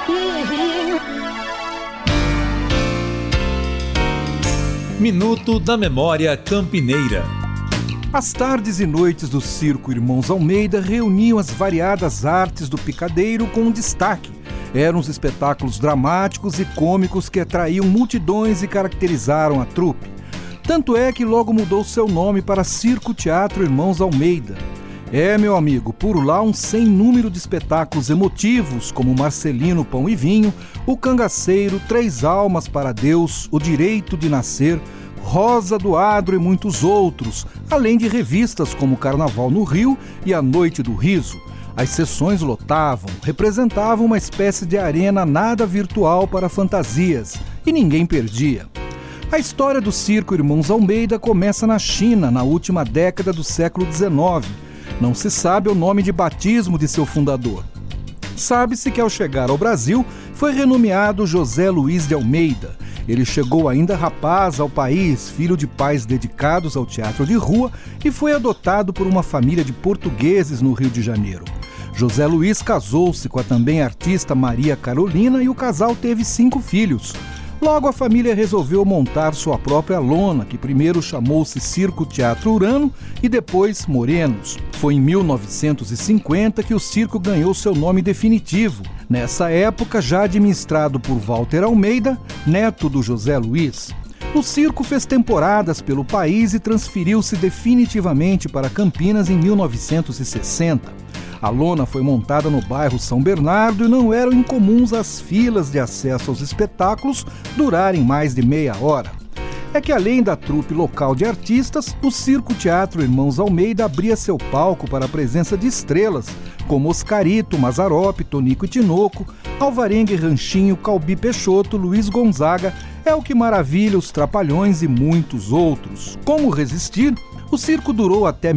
Minuto da Memória Campineira. As tardes e noites do Circo Irmãos Almeida reuniam as variadas artes do picadeiro com um destaque. Eram os espetáculos dramáticos e cômicos que atraíam multidões e caracterizaram a trupe. Tanto é que logo mudou seu nome para Circo Teatro Irmãos Almeida. Meu amigo, por lá um sem número de espetáculos emotivos, como Marcelino Pão e Vinho, O Cangaceiro, Três Almas para Deus, O Direito de Nascer, Rosa do Adro e muitos outros, além de revistas como Carnaval no Rio e A Noite do Riso. As sessões lotavam, representavam uma espécie de arena nada virtual para fantasias, e ninguém perdia. A história do Circo Irmãos Almeida começa na China, na última década do século XIX. Não se sabe o nome de batismo de seu fundador. Sabe-se que ao chegar ao Brasil, foi renomeado José Luiz de Almeida. Ele chegou ainda rapaz ao país, filho de pais dedicados ao teatro de rua, e foi adotado por uma família de portugueses no Rio de Janeiro. José Luiz casou-se com a também artista Maria Carolina e o casal teve 5 filhos. Logo a família resolveu montar sua própria lona, que primeiro chamou-se Circo Teatro Urano e depois Morenos. Foi em 1950 que o circo ganhou seu nome definitivo, nessa época já administrado por Walter Almeida, neto do José Luiz. O circo fez temporadas pelo país e transferiu-se definitivamente para Campinas em 1960. A lona foi montada no bairro São Bernardo e não eram incomuns as filas de acesso aos espetáculos durarem mais de meia hora. É que além da trupe local de artistas, o Circo Teatro Irmãos Almeida abria seu palco para a presença de estrelas, como Oscarito, Mazzaropi, Tonico e Tinoco, Alvarenga e Ranchinho, Calbi Peixoto, Luiz Gonzaga, El que Maravilha, Os Trapalhões e muitos outros. Como resistir? O circo durou até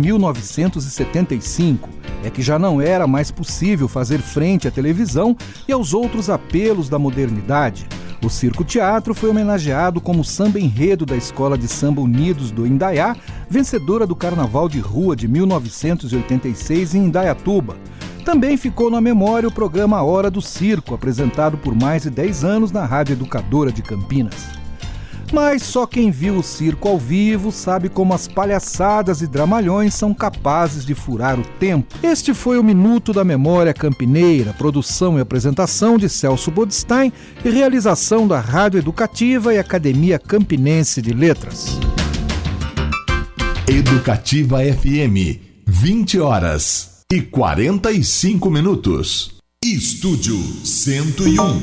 1975, é que já não era mais possível fazer frente à televisão e aos outros apelos da modernidade. O Circo Teatro foi homenageado como samba enredo da Escola de Samba Unidos do Indaiá, vencedora do Carnaval de Rua de 1986 em Indaiatuba. Também ficou na memória o programa A Hora do Circo, apresentado por mais de 10 anos na Rádio Educadora de Campinas. Mas só quem viu o circo ao vivo sabe como as palhaçadas e dramalhões são capazes de furar o tempo. Este foi o Minuto da Memória Campineira, produção e apresentação de Celso Bodstein e realização da Rádio Educativa e Academia Campinense de Letras. Educativa FM, 20h45. Estúdio 101.